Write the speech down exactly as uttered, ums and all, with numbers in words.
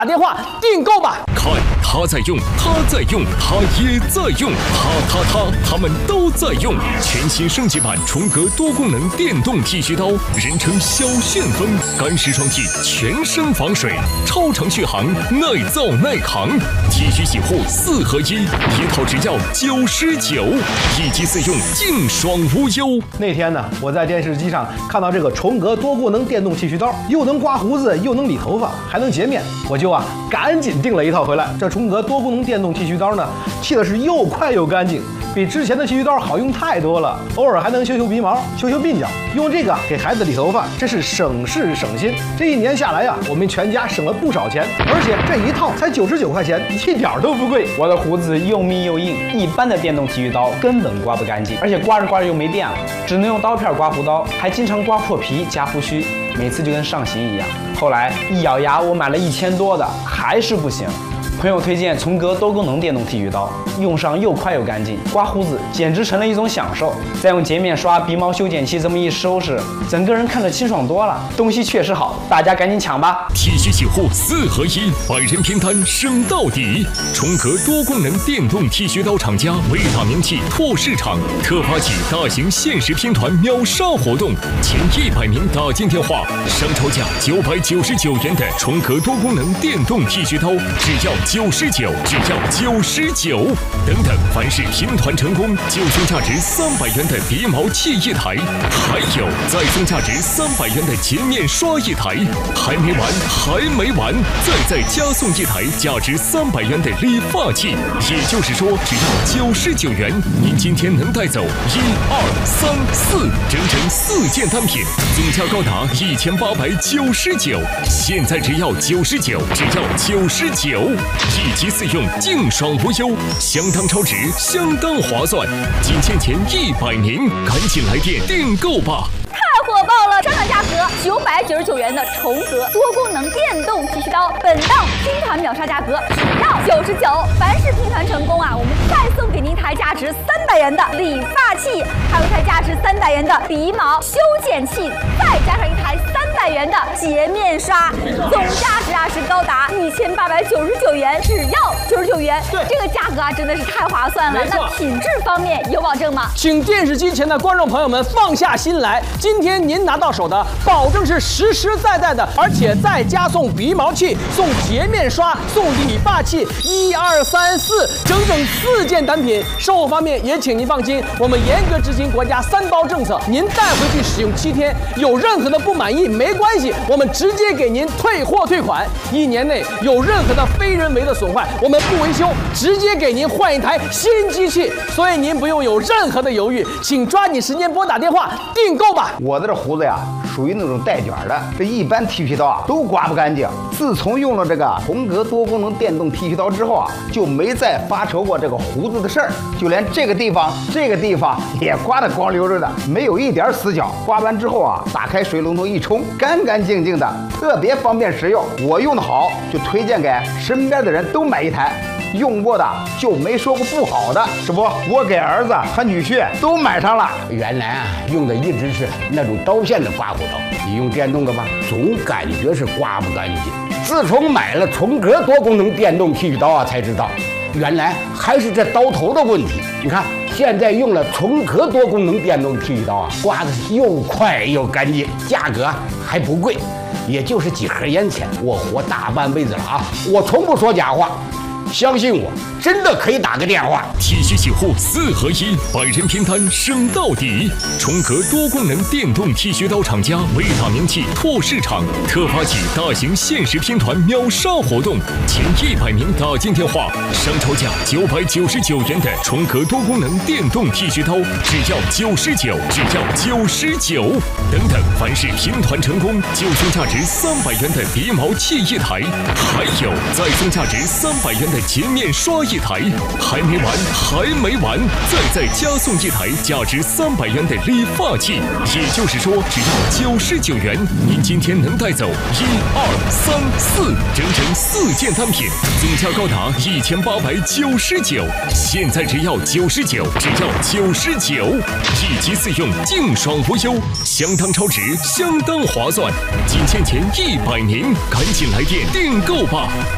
打电话订购吧！ 看他在用，他在用，他也在用，他他他，他们都在用。全新升级版重格多功能电动剃须刀，人称小旋风，干湿双剃，全身防水，超长续航，耐造耐扛。剃须洗护四合一，一套只要九十九，一机四用，净爽无忧。 那天呢，我在电视机上看到这个重格多功能电动剃须刀，又能刮胡子，又能理头发，还能洁面，我就啊赶紧订了一套回来。这重格多功能电动剃须刀呢，剃的是又快又干净，比之前的剃须刀好用太多了。偶尔还能修修鼻毛，修修鬓角，用这个给孩子理头发，真是省事省心。这一年下来呀、啊，我们全家省了不少钱，而且这一套才九十九块钱，一点都不贵。 我的胡子又密又硬，一般的电动剃须刀根本刮不干净，而且刮着刮着又没电了，只能用刀片刮胡刀，还经常刮破皮夹胡须，每次就跟上刑一样。后来一咬牙，我买了一千多的，还是不行。朋友推荐重格多功能电动剃须刀，用上又快又干净，刮胡子简直成了一种享受。再用洁面刷、鼻毛修剪器这么一收拾，整个人看着清爽多了。东西确实好，大家赶紧抢吧！ 剃须洗护四合一，百人拼单升到底。重格多功能电动剃须刀厂家为打名气拓市场，特发起大型限时拼团秒杀活动，前一百名打进电话，商超价九百九十九元的重格多功能电动剃须刀，只要九十九，只要九十九。等等，凡是拼团成功，就送价值三百元的鼻毛器一台，还有再送价值三百元的洁面刷一台。还没完，还没完，再再加送一台价值三百元的理发器。也就是说，只要九十九元，您今天能带走一二三四，整整四件单品，总价高达一千八百九十九。现在只要九十九，只要九十九。一机四用，净爽无忧，相当超值，相当划算。仅限前一百名，赶紧来电订购吧！ 太火爆了！商场价格九百九十九元的重格多功能电动剃须刀，本档拼团秒杀价格只要九十九。凡是拼团成功啊，我们再送给您一台价值三百元的理发器，还有一台价值三百元的鼻毛修剪器，再加上一台三百元的洁面刷，总价值啊是高达一千八百九十九元，只要九十九元。 对， 这个价格啊真的是太划算了。那品质方面有保证吗？ 请电视机前的观众朋友们放下心来，今天您拿到手的保证是实实在在的，而且再加送鼻毛器、送洁面刷、送理发器，一二三四，整整四件单品。售后方面也请您放心，我们严格执行国家三包政策，您带回去使用七天，有任何的不满意没关系，我们直接给您退货退款。一年内有任何的非人为的损坏，我们不维修，直接给您换一台新机器。所以您不用有任何的犹豫，请抓紧时间拨打电话订购吧。 我的这胡子呀，属于那种带卷的，这一般剃须刀啊都刮不干净。自从用了这个重格多功能电动剃须刀之后啊，就没再发愁过这个胡子的事儿，就连这个地方、这个地方也刮得光溜溜的，没有一点死角。刮完之后啊，打开水龙头一冲，干干净净的，特别方便实用。我用的好，就推荐给身边的人都买一台。用过的就没说过不好的，是不？我给儿子和女婿都买上了。 原来啊，用的一直是那种刀片的刮胡刀，你用电动的吧，总感觉是刮不干净。自从买了重格多功能电动剃须刀啊，才知道原来还是这刀头的问题。你看，现在用了重格多功能电动剃须刀啊，刮的是又快又干净，价格还不贵，也就是几盒烟钱。我活大半辈子了啊，我从不说假话。相信我，真的可以打个电话。 剃须洗护四合一，百人拼单升到底。重格多功能电动剃须刀厂家为打名气拓市场，特发起大型限时拼团秒杀活动，前一百名打进电话，商超价九百九十九元的重格多功能电动剃须刀，只要九十九，只要九十九。等等，凡是拼团成功，就送价值三百元的鼻毛器一台，还有再送价值三百元的洁面刷一台。还没完，还没完，再再加送一台价值三百元的理发器。也就是说，只要九十九元，您今天能带走一二三四，整整四件单品，总价高达一千八百九十九。现在只要九十九，只要九十九，一机四用，净爽无忧，相当超值，相当划算。仅限前一百名，赶紧来电订购吧。